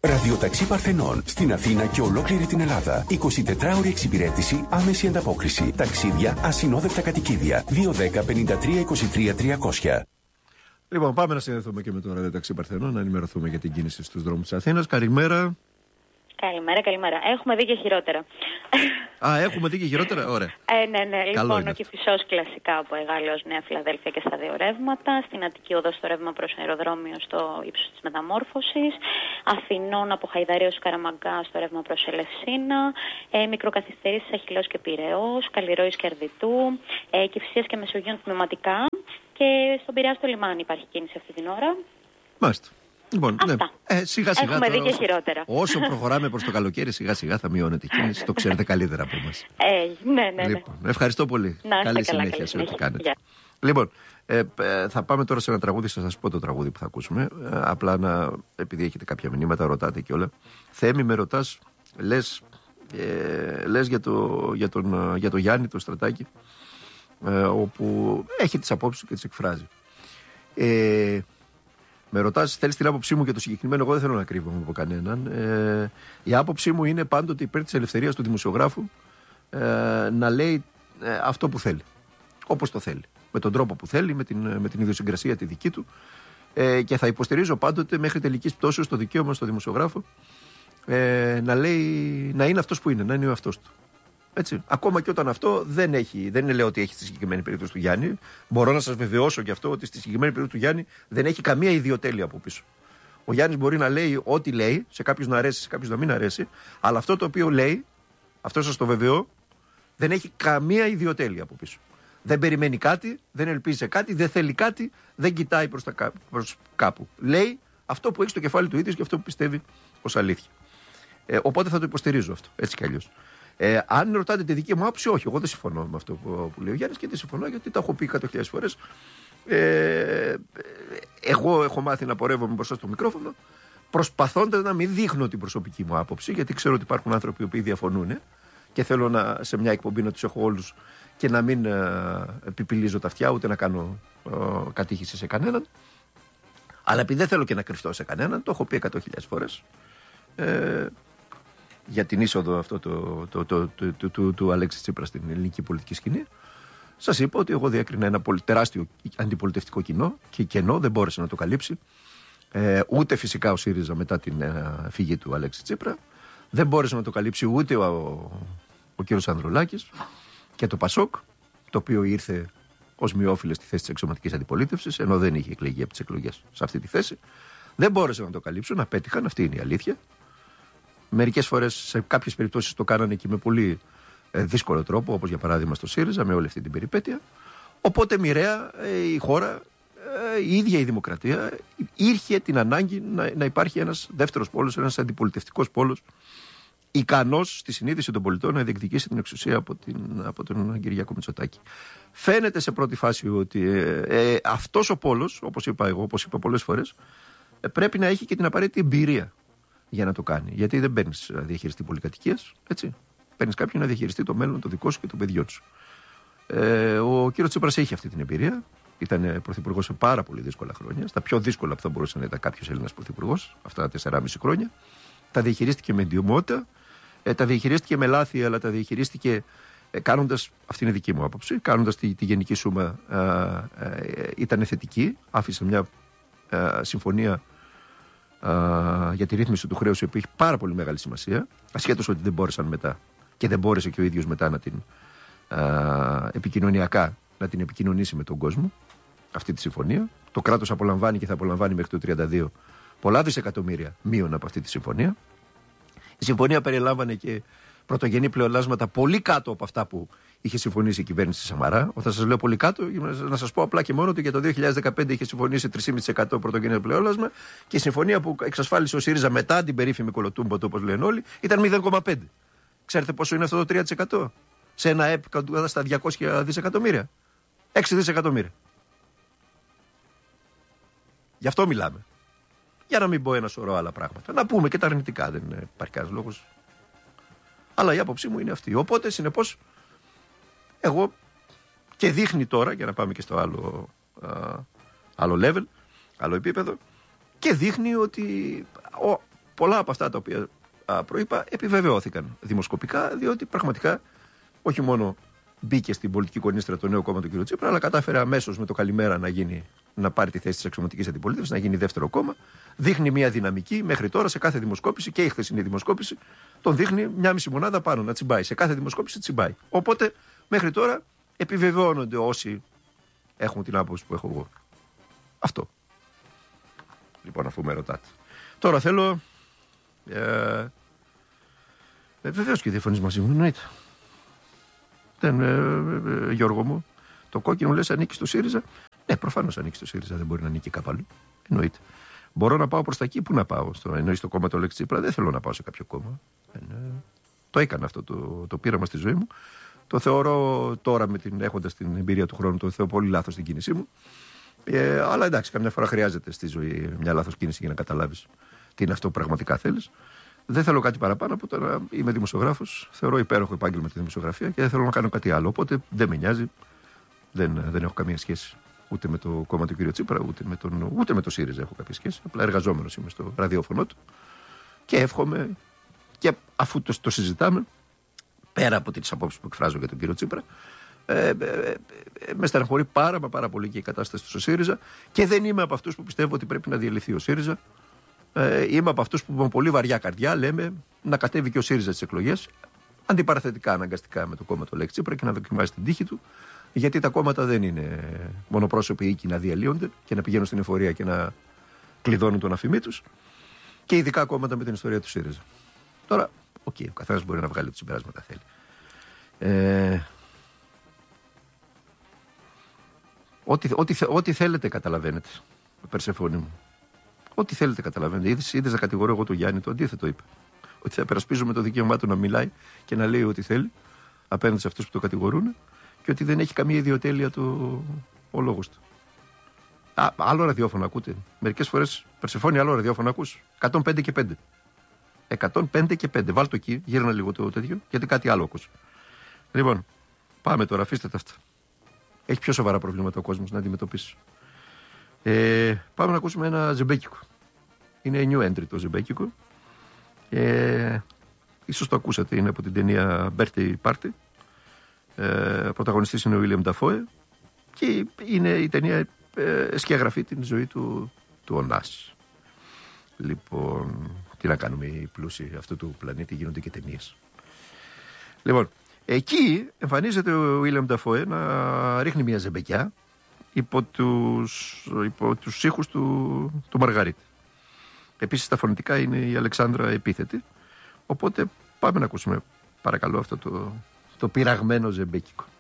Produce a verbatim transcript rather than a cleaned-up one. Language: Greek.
Ραδιοταξί Παρθενών στην Αθήνα και ολόκληρη την Ελλάδα. εικοσιτετράωρη εξυπηρέτηση, άμεση ανταπόκριση. Ταξίδια, ασυνόδευτα κατοικίδια. δύο δέκα πενήντα τρία είκοσι τρία τριακόσια. Λοιπόν, πάμε να συνδεθούμε και με το Ραδιοταξί Παρθενών, να ενημερωθούμε για την κίνηση στους δρόμους της Αθήνας. Καλημέρα. Καλημέρα, καλημέρα. Έχουμε δει και χειρότερα. Α, έχουμε δει και χειρότερα, ωραία. Ε, ναι, ναι. Καλό λοιπόν, ο Κηφισός κλασικά από Εγάλεως Νέα Φιλαδέλφια και στα δύο ρεύματα. Στην Αττική Οδό στο ρεύμα προς αεροδρόμιο στο ύψος της Μεταμόρφωσης. Αθηνών από Χαϊδαρίου Καραμαγκά στο ρεύμα προς Ελευσίνα. Ε, μικροκαθυστερήσεις Αχιλλέως και Πειραιώς. Καλλιρόης και Αρδιτού. Ε, Κηφισίας και Μεσογείων τμηματικά. Και στον Πειραιά στο λιμάνι υπάρχει κίνηση αυτή την ώρα. Μάλιστα. Λοιπόν, ναι. ε, σιγά σιγά Έχουμε τώρα, δει και χειρότερα. Όσο προχωράμε προς το καλοκαίρι, σιγά σιγά θα μειώνεται η κίνηση. Το ξέρετε καλύτερα από εμάς. Ε, ναι, ναι, ναι. Λοιπόν, ευχαριστώ πολύ. Να, καλή καλά, συνέχεια καλή σε ό,τι συνέχεια. κάνετε. Yeah. Λοιπόν, ε, ε, θα πάμε τώρα σε ένα τραγούδι. Θα σας πω το τραγούδι που θα ακούσουμε. Ε, απλά να, επειδή έχετε κάποια μηνύματα, ρωτάτε και όλα. Θέμη, με ρωτάς, λες, ε, λες για, το, για, τον, για το Γιάννη, το Στρατάκη, ε, όπου έχει τις απόψεις του και τις εκφράζει. Ε, Με ρωτάς, θέλεις την άποψή μου για το συγκεκριμένο? Εγώ δεν θέλω να κρύβομαι από κανέναν. Ε, η άποψή μου είναι πάντοτε υπέρ της ελευθερίας του δημοσιογράφου ε, να λέει ε, αυτό που θέλει. Όπως το θέλει. Με τον τρόπο που θέλει, με την, με την ιδιοσυγκρασία τη δική του. Ε, και θα υποστηρίζω πάντοτε μέχρι τελικής πτώσεως το δικαίωμα στο δημοσιογράφο ε, να, λέει, να είναι αυτός που είναι, να είναι ο εαυτός του. Έτσι. Ακόμα και όταν αυτό δεν έχει, δεν είναι λέω ότι έχει στη συγκεκριμένη περίπτωση του Γιάννη. Μπορώ να σας βεβαιώσω και αυτό ότι στη συγκεκριμένη περίπτωση του Γιάννη δεν έχει καμία ιδιοτέλεια από πίσω. Ο Γιάννης μπορεί να λέει ό,τι λέει, σε κάποιους να αρέσει, σε κάποιους να μην αρέσει, αλλά αυτό το οποίο λέει, αυτό σας το βεβαιώ, δεν έχει καμία ιδιοτέλεια από πίσω. Δεν περιμένει κάτι, δεν ελπίζει σε κάτι, δεν θέλει κάτι, δεν κοιτάει προς, τα κά, προς κάπου. Λέει αυτό που έχει στο κεφάλι του ίδιος και αυτό που πιστεύει ως αλήθεια. Ε, οπότε θα το υποστηρίζω αυτό, έτσι κι αλλιώς. Ε, αν ρωτάτε τη δική μου άποψη, όχι, εγώ δεν συμφωνώ με αυτό που, που λέει ο Γιάννης και δεν συμφωνώ γιατί τα έχω πει εκατό χιλιάδες φορές. Ε, εγώ έχω μάθει να πορεύομαι μπροστά στο μικρόφωνο, προσπαθώντας να μην δείχνω την προσωπική μου άποψη, γιατί ξέρω ότι υπάρχουν άνθρωποι που διαφωνούν και θέλω να, σε μια εκπομπή να τους έχω όλους και να μην ε, επιπυλίζω τα αυτιά, ούτε να κάνω ε, κατήχηση σε κανέναν. Αλλά επειδή δεν θέλω και να κρυφτώ σε κανέναν, το έχω πει εκατό χιλιάδες φορές. Ε, για την είσοδο αυτό το, το, το, το, το, το, του Αλέξη Τσίπρα στην ελληνική πολιτική σκηνή, σας είπα ότι εγώ διέκρινα ένα πολύ τεράστιο αντιπολιτευτικό κοινό και κενό δεν μπόρεσε να το καλύψει. Ε, ούτε φυσικά ο ΣΥΡΙΖΑ μετά την ε, φυγή του Αλέξη Τσίπρα, δεν μπόρεσε να το καλύψει ούτε ο, ο, ο κύριος Ανδρουλάκης και το ΠΑΣΟΚ, το οποίο ήρθε ως μειόφιλες στη θέση της εξωματικής αντιπολίτευσης, ενώ δεν είχε εκλεγεί από τις εκλογές σε αυτή τη θέση. Δεν μπόρεσε να το καλύψουν, απέτυχαν, αυτή είναι η αλήθεια. Μερικές φορές, σε κάποιες περιπτώσεις, το κάνανε και με πολύ ε, δύσκολο τρόπο, όπως για παράδειγμα στο ΣΥΡΙΖΑ, με όλη αυτή την περιπέτεια. Οπότε μοιραία ε, η χώρα, ε, η ίδια η δημοκρατία, είχε την ανάγκη να, να υπάρχει ένας δεύτερος πόλος, ένας αντιπολιτευτικός πόλος, ικανός στη συνείδηση των πολιτών να διεκδικήσει την εξουσία από, την, από τον Κυριάκο Μητσοτάκη. Φαίνεται σε πρώτη φάση ότι ε, ε, αυτός ο πόλος, όπως είπα εγώ, όπως είπα πολλές φορές, ε, πρέπει να έχει και την απαραίτητη εμπειρία για να το κάνει. Γιατί δεν παίρνεις να διαχειριστεί πολυκατοικίες, έτσι. Παίρνεις κάποιον να διαχειριστεί το μέλλον, το δικό σου και των παιδιών σου. Ε, ο κύριος Τσίπρας έχει αυτή την εμπειρία. Ήταν πρωθυπουργός σε πάρα πολύ δύσκολα χρόνια. Στα πιο δύσκολα που θα μπορούσε να ήταν κάποιος Έλληνας πρωθυπουργός, αυτά τα τεσσεράμισι χρόνια. Τα διαχειρίστηκε με εντυμότητα, ε, τα διαχειρίστηκε με λάθη, αλλά τα διαχειρίστηκε ε, κάνοντας, αυτή είναι δική μου άποψη, κάνοντας τη, τη γενική σούμα ε, ε, ήταν θετική. Άφησε μια ε, συμφωνία Uh, για τη ρύθμιση του χρέους, που έχει πάρα πολύ μεγάλη σημασία, ασχέτως ότι δεν μπόρεσαν μετά και δεν μπόρεσε και ο ίδιος μετά να την uh, επικοινωνιακά να την επικοινωνήσει με τον κόσμο αυτή τη συμφωνία. Το κράτος απολαμβάνει και θα απολαμβάνει μέχρι το τριάντα δύο πολλά δισεκατομμύρια μείον από αυτή τη συμφωνία. Η συμφωνία περιλάμβανε και πρωτογενή πλεονάσματα πολύ κάτω από αυτά που είχε συμφωνήσει η κυβέρνηση Σαμαρά. Όταν σας λέω πολύ κάτω, να σας πω απλά και μόνο ότι για το δύο χιλιάδες δεκαπέντε είχε συμφωνήσει τρία κόμμα πέντε τοις εκατό πρωτογενή πλεόνασμα και η συμφωνία που εξασφάλισε ο ΣΥΡΙΖΑ μετά την περίφημη κολοτούμπο, όπως λένε όλοι, ήταν μηδέν κόμμα πέντε τοις εκατό. Ξέρετε πόσο είναι αυτό το τρία τοις εκατό? Σε ένα ΕΠ στα διακόσια δισεκατομμύρια. έξι δισεκατομμύρια. Γι' αυτό μιλάμε. Για να μην πω ένα σωρό άλλα πράγματα. Να πούμε και τα αρνητικά, δεν υπάρχει κανένας λόγος. Αλλά η άποψή μου είναι αυτή. Οπότε, συνεπώς, εγώ και δείχνει τώρα, για να πάμε και στο άλλο, α, άλλο level, άλλο επίπεδο, και δείχνει ότι ο, πολλά από αυτά τα οποία α, προείπα επιβεβαιώθηκαν δημοσκοπικά, διότι πραγματικά όχι μόνο μπήκε στην πολιτική κονίστρα το νέο κόμμα του κ. Τσίπρα, αλλά κατάφερε αμέσως με το καλημέρα να, γίνει, να πάρει τη θέση της αξιωματικής αντιπολίτευσης, να γίνει δεύτερο κόμμα. Δείχνει μια δυναμική μέχρι τώρα σε κάθε δημοσκόπηση, και η χθεσινή δημοσκόπηση τον δείχνει μια μισή μονάδα πάνω να τσιμπάει. Σε κάθε δημοσκόπηση τσιμπάει. Οπότε μέχρι τώρα επιβεβαιώνονται όσοι έχουν την άποψη που έχω εγώ. Αυτό. Λοιπόν, αφού με ρωτάτε. Τώρα θέλω. Ε, ε, Βεβαίως και διαφωνείς μαζί μου, εννοείται. Δεν, ε, ε, ε, Γιώργο μου, το κόκκινο λες ανήκει στο ΣΥΡΙΖΑ. Ναι, προφανώς ανήκει στο ΣΥΡΙΖΑ, δεν μπορεί να ανήκει κάπου αλλού. Εννοείται. Μπορώ να πάω προς τα εκεί, πού να πάω. Στο, εννοεί στο κόμμα του Αλέξη Τσίπρα, δεν θέλω να πάω σε κάποιο κόμμα. Ε, ε, το έκανα αυτό το, το πείραμα στη ζωή μου. Το θεωρώ τώρα, με την, έχοντας την εμπειρία του χρόνου, το θεωρώ πολύ λάθος την κίνησή μου. Ε, αλλά εντάξει, καμιά φορά χρειάζεται στη ζωή μια λάθος κίνηση για να καταλάβεις τι είναι αυτό που πραγματικά θέλεις. Δεν θέλω κάτι παραπάνω από το να είμαι δημοσιογράφος. Θεωρώ υπέροχο επάγγελμα τη δημοσιογραφία και δεν θέλω να κάνω κάτι άλλο. Οπότε δεν με νοιάζει. Δεν, δεν έχω καμία σχέση ούτε με το κόμμα του κ. Τσίπρα, ούτε με, τον, ούτε με το ΣΥΡΙΖΑ έχω κάποια σχέση. Απλά εργαζόμενος είμαι στο ραδιόφωνο του. Και εύχομαι, και αφού το, το συζητάμε, πέρα από τις απόψεις που εκφράζω για τον κ. Τσίπρα, ε, ε, ε, ε, με στεναχωρεί πάρα, μα πάρα πολύ και η κατάσταση του στο ΣΥΡΙΖΑ, και δεν είμαι από αυτούς που πιστεύω ότι πρέπει να διαλυθεί ο ΣΥΡΙΖΑ. Ε, είμαι από αυτούς που με πολύ βαριά καρδιά λέμε να κατέβει και ο ΣΥΡΙΖΑ στις εκλογές, αντιπαραθετικά αναγκαστικά με το κόμμα του Αλέξη Τσίπρα, και να δοκιμάσει την τύχη του, γιατί τα κόμματα δεν είναι μονοπρόσωποι οίκοι να διαλύονται και να πηγαίνουν στην εφορία και να κλειδώνουν τον αφημί τους, και ειδικά κόμματα με την ιστορία του ΣΥΡΙΖΑ. Τώρα, οκ, okay, ο καθένας μπορεί να βγάλει ό,τι συμπεράσματα θέλει. Ε, ό,τι, ό,τι, ό,τι θέλετε καταλαβαίνετε, Περσεφόνη μου. Ό,τι θέλετε καταλαβαίνετε. Είδες, είδες να κατηγορώ εγώ τον Γιάννη, το αντίθετο είπε. Ότι θα περασπίζουμε το δικαίωμά του να μιλάει και να λέει ό,τι θέλει απέναντι σε αυτούς που το κατηγορούν, και ότι δεν έχει καμία ιδιοτέλεια το, ο λόγος του. Α, άλλο ραδιόφωνο ακούτε. Μερικές φορές, Περσεφόνη, άλλο ραδιόφωνο ακούς. εκατόν πέντε και πέντε. εκατόν πέντε και πέντε. Βάλ' το εκεί, γύρνα λίγο το τέτοιο, γιατί κάτι άλλο ακούς. Λοιπόν, πάμε τώρα, αφήστε τα αυτά. Έχει πιο σοβαρά προβλήματα ο κόσμος να αντιμετωπίσει. Ε, πάμε να ακούσουμε ένα ζεμπέκικο. Είναι new entry το ζεμπέκικο. Ε, ίσως το ακούσατε, είναι από την ταινία Birthday Party. Ε, πρωταγωνιστής είναι ο William Dafoe, και είναι η ταινία ε, σκιαγραφεί την ζωή του, του Ωνάς. Λοιπόν, τι να κάνουμε, οι πλούσιοι αυτού του πλανήτη γίνονται και ταινίες. Λοιπόν, εκεί εμφανίζεται ο William Dafoe να ρίχνει μια ζεμπεκιά υπό τους, υπό τους ήχους του, του Μαργαρίτη. Επίσης τα φωνητικά είναι η Αλεξάνδρα επίθετη. Οπότε πάμε να ακούσουμε παρακαλώ αυτό το, το πειραγμένο ζεμπέκικο.